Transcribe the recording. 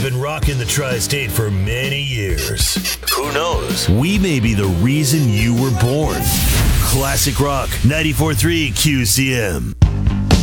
been rocking the tri-state for many years. Who knows? We may be the reason you were born. Classic Rock 94.3 QCM.